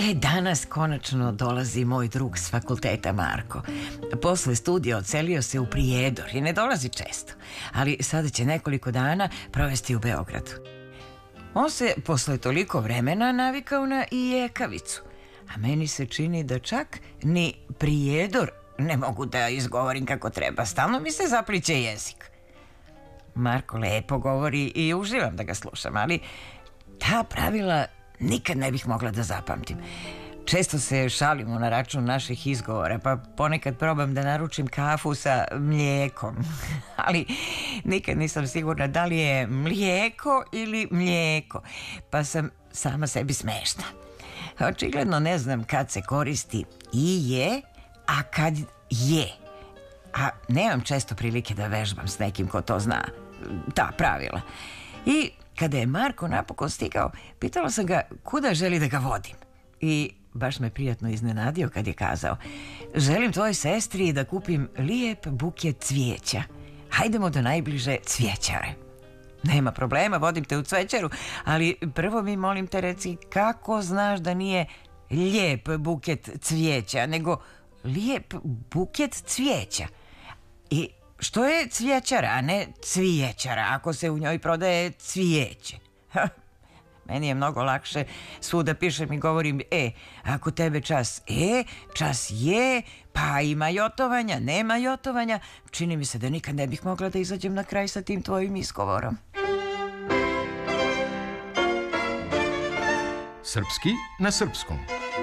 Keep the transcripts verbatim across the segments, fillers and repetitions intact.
E, danas konačno dolazi moj drug s fakulteta, Marko. Posle studija odselio se u Prijedor i ne dolazi često, ali sada će nekoliko dana provesti u Beogradu. On se posle toliko vremena navikao na ijekavicu, a meni se čini da čak ni Prijedor ne mogu da izgovorim kako treba. Stalno mi se zapliće jezik. Marko lepo govori i uživam da ga slušam, ali ta pravila nikad ne bih mogla da zapamtim. Često se šalimo na račun naših izgovora, pa ponekad probam da naručim kafu sa mlijekom. Ali nikad nisam sigurna da li je mlijeko ili mlijeko, pa sam sama sebi smešna. Očigledno ne znam kad se koristi i je, a kad je. A nemam često prilike da vežbam s nekim ko to zna, ta pravila. I kada je Marko napokon stigao, pitala sam ga kuda želi da ga vodim. I baš me prijatno iznenadio kad je kazao: želim tvojoj sestri da kupim lijep buket cvijeća. Hajdemo do najbliže cvijećare. Nema problema, vodim te u cvećaru, ali prvo mi molim te reci kako znaš da nije lijep buket cvijeća, nego lijep buket cvijeća. I što je cvijećara, a ne cvijećara, ako se u njoj prodaje cvijeće? Meni je mnogo lakše svuda pišem i govorim e. Ako tebe čas e, čas je, pa ima jotovanja, nema jotovanja. Čini mi se da nikad ne bih mogla da izađem na kraj sa tim tvojim izgovorom. Srpski na srpskom.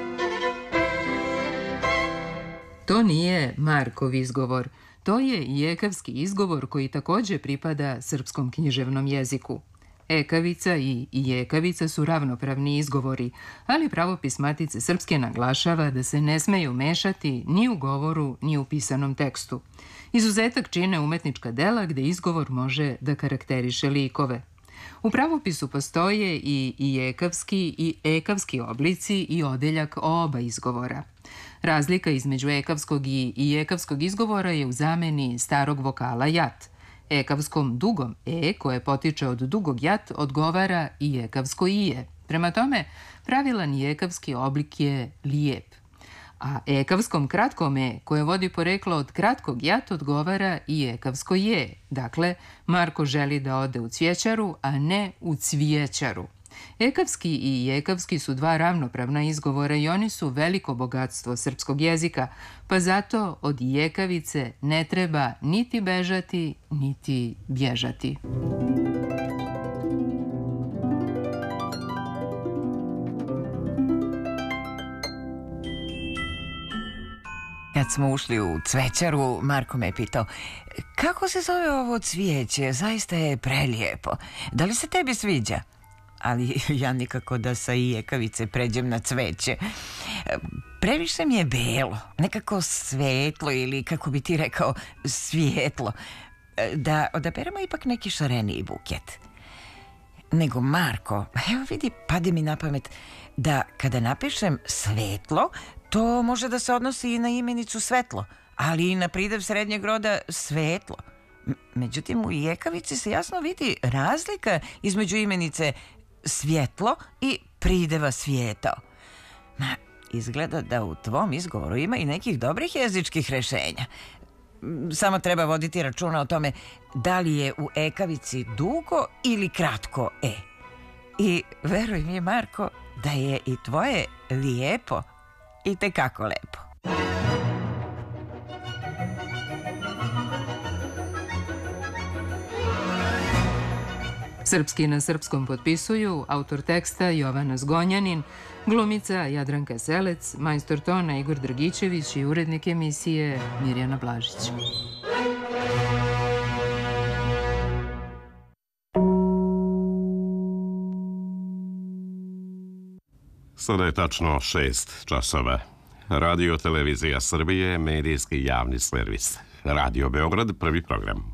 To nije Markov izgovor. To je ijekavski izgovor koji takođe pripada srpskom književnom jeziku. Ekavica i ijekavica su ravnopravni izgovori, ali pravopis Matice Srpske naglašava da se ne smeju mešati ni u govoru, ni u pisanom tekstu. Izuzetak čine umetnička dela gde izgovor može da karakteriše likove. U pravopisu postoje i ijekavski i ekavski oblici i odeljak oba izgovora. Razlika između ekavskog i ijekavskog izgovora je u zameni starog vokala jat. Ekavskom dugom e, koje potiče od dugog jat, odgovara ijekavsko ije. Prema tome, pravilan ijekavski oblik je lijep. A ekavskom kratkom e, koje vodi poreklo od kratkog jat, odgovara ijekavsko je. Dakle, Marko želi da ode u cvijećaru, a ne u cvijećaru. Ekavski i ijekavski su dva ravnopravna izgovora i oni su veliko bogatstvo srpskog jezika, pa zato od ijekavice ne treba niti bežati, niti bježati. Kad smo ušli u cvećaru, Marko me je pitao: kako se zove ovo cvijeće? Zaista je prelijepo. Da li se tebi sviđa? Ali ja nikako da sa ijekavice pređem na cveće. Previše mi je belo, nekako svetlo ili, kako bi ti rekao, svijetlo. Da odaberemo ipak neki šareniji buket. Nego, Marko, evo vidi, pade mi na pamet da kada napišem svetlo, to može da se odnosi i na imenicu svetlo, ali i na pridev srednjeg roda svetlo. Međutim, u ijekavici se jasno vidi razlika između imenice svjetlo i prideva svijetao. Ma, izgleda da u tvom izgovoru ima i nekih dobrih jezičkih rešenja. Samo treba voditi računa o tome da li je u ekavici dugo ili kratko e. I veruj mi, Marko, da je i tvoje lijepo i tekako lepo. Srpski na srpskom potpisuju autor teksta Jovana Zgonjanin, glumica Jadranka Selec, majstor tona Igor Dragićević i urednik emisije Mirjana Blažić. Sada je tačno šest časova. Radio Televizija Srbije, medijski javni servis. Radio Beograd, prvi program.